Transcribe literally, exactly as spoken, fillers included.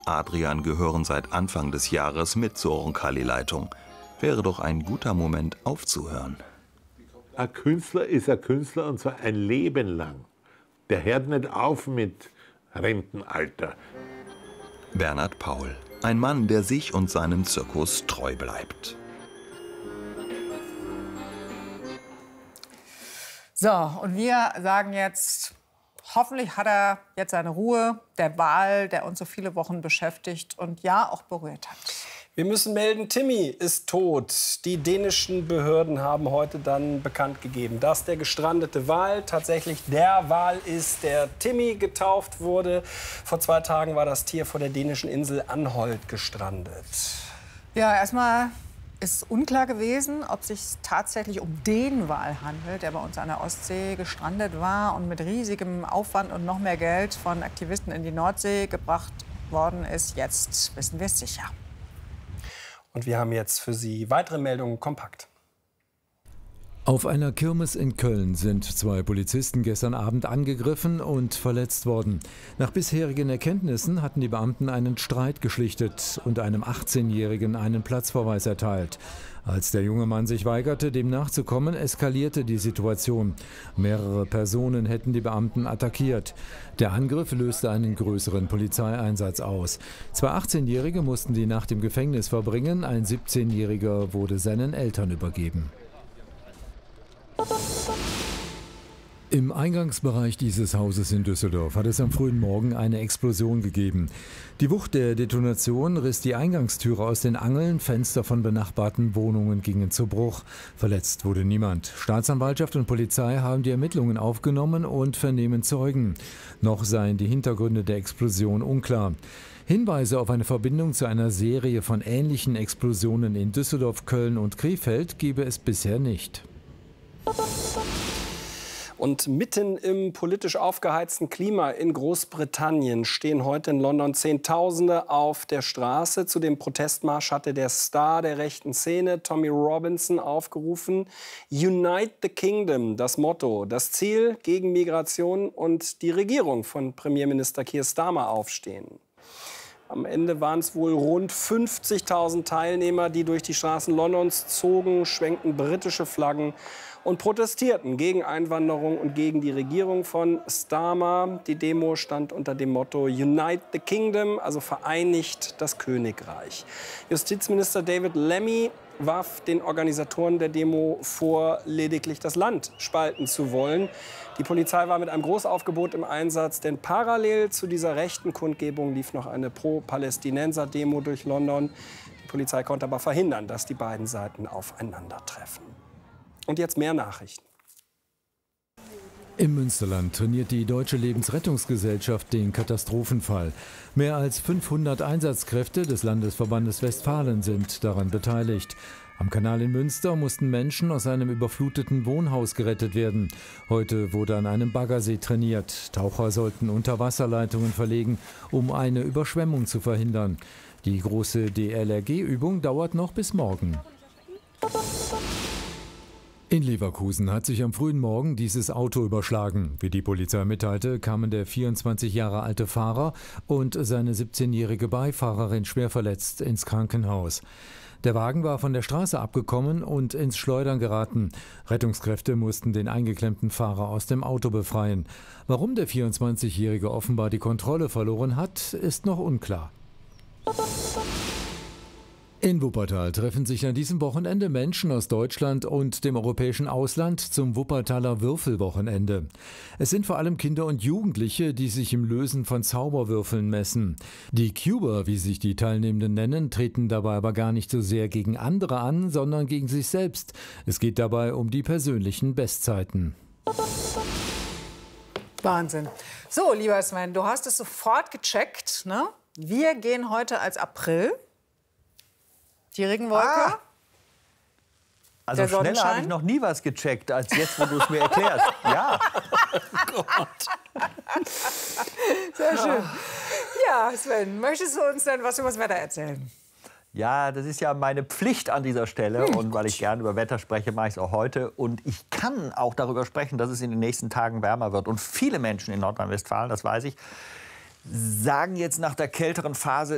Adrian gehören seit Anfang des Jahres mit zur Roncalli-Leitung. Wäre doch ein guter Moment aufzuhören. Ein Künstler ist ein Künstler und zwar ein Leben lang. Der hört nicht auf mit Rentenalter. Bernhard Paul, ein Mann, der sich und seinem Zirkus treu bleibt. So, und wir sagen jetzt, hoffentlich hat er jetzt seine Ruhe, der Wahl, der uns so viele Wochen beschäftigt und ja auch berührt hat. Wir müssen melden, Timmy ist tot. Die dänischen Behörden haben heute dann bekannt gegeben, dass der gestrandete Wal tatsächlich der Wal ist, der Timmy getauft wurde. Vor zwei Tagen war das Tier vor der dänischen Insel Anholt gestrandet. Ja, erstmal ist unklar gewesen, ob es sich tatsächlich um den Wal handelt, der bei uns an der Ostsee gestrandet war und mit riesigem Aufwand und noch mehr Geld von Aktivisten in die Nordsee gebracht worden ist. Jetzt wissen wir es sicher. Und wir haben jetzt für Sie weitere Meldungen kompakt. Auf einer Kirmes in Köln sind zwei Polizisten gestern Abend angegriffen und verletzt worden. Nach bisherigen Erkenntnissen hatten die Beamten einen Streit geschlichtet und einem achtzehnjährigen einen Platzverweis erteilt. Als der junge Mann sich weigerte, dem nachzukommen, eskalierte die Situation. Mehrere Personen hätten die Beamten attackiert. Der Angriff löste einen größeren Polizeieinsatz aus. Zwei achtzehnjährige mussten die Nacht im Gefängnis verbringen, ein siebzehnjähriger wurde seinen Eltern übergeben. Im Eingangsbereich dieses Hauses in Düsseldorf hat es am frühen Morgen eine Explosion gegeben. Die Wucht der Detonation riss die Eingangstüre aus den Angeln, Fenster von benachbarten Wohnungen gingen zu Bruch. Verletzt wurde niemand. Staatsanwaltschaft und Polizei haben die Ermittlungen aufgenommen und vernehmen Zeugen. Noch seien die Hintergründe der Explosion unklar. Hinweise auf eine Verbindung zu einer Serie von ähnlichen Explosionen in Düsseldorf, Köln und Krefeld gebe es bisher nicht. Und mitten im politisch aufgeheizten Klima in Großbritannien stehen heute in London Zehntausende auf der Straße. Zu dem Protestmarsch hatte der Star der rechten Szene, Tommy Robinson, aufgerufen. Unite the Kingdom, das Motto, das Ziel, gegen Migration und die Regierung von Premierminister Keir Starmer aufstehen. Am Ende waren es wohl rund fünfzigtausend Teilnehmer, die durch die Straßen Londons zogen, schwenkten britische Flaggen und protestierten gegen Einwanderung und gegen die Regierung von Starmer. Die Demo stand unter dem Motto Unite the Kingdom, also vereinigt das Königreich. Justizminister David Lammy warf den Organisatoren der Demo vor, lediglich das Land spalten zu wollen. Die Polizei war mit einem Großaufgebot im Einsatz, denn parallel zu dieser rechten Kundgebung lief noch eine Pro-Palästinenser-Demo durch London. Die Polizei konnte aber verhindern, dass die beiden Seiten aufeinandertreffen. Und jetzt mehr Nachrichten. Im Münsterland trainiert die Deutsche Lebensrettungsgesellschaft den Katastrophenfall. Mehr als fünfhundert Einsatzkräfte des Landesverbandes Westfalen sind daran beteiligt. Am Kanal in Münster mussten Menschen aus einem überfluteten Wohnhaus gerettet werden. Heute wurde an einem Baggersee trainiert. Taucher sollten Unterwasserleitungen verlegen, um eine Überschwemmung zu verhindern. Die große D L R G-Übung dauert noch bis morgen. In Leverkusen hat sich am frühen Morgen dieses Auto überschlagen. Wie die Polizei mitteilte, kamen der vierundzwanzig Jahre alte Fahrer und seine siebzehnjährige Beifahrerin schwer verletzt ins Krankenhaus. Der Wagen war von der Straße abgekommen und ins Schleudern geraten. Rettungskräfte mussten den eingeklemmten Fahrer aus dem Auto befreien. Warum der vierundzwanzigjährige offenbar die Kontrolle verloren hat, ist noch unklar. In Wuppertal treffen sich an diesem Wochenende Menschen aus Deutschland und dem europäischen Ausland zum Wuppertaler Würfelwochenende. Es sind vor allem Kinder und Jugendliche, die sich im Lösen von Zauberwürfeln messen. Die Cuber, wie sich die Teilnehmenden nennen, treten dabei aber gar nicht so sehr gegen andere an, sondern gegen sich selbst. Es geht dabei um die persönlichen Bestzeiten. Wahnsinn. So, lieber Sven, du hast es sofort gecheckt, ne? Wir gehen heute als April. Die Regenwolke. Ah. Also schneller habe ich noch nie was gecheckt, als jetzt, wo du es mir erklärst. Ja. Oh Gott. Sehr schön. Ja, Sven, möchtest du uns denn was über das Wetter erzählen? Ja, das ist ja meine Pflicht an dieser Stelle. Hm, und weil ich gerne über Wetter spreche, mache ich es auch heute. Und ich kann auch darüber sprechen, dass es in den nächsten Tagen wärmer wird. Und viele Menschen in Nordrhein-Westfalen, das weiß ich, sagen jetzt nach der kälteren Phase,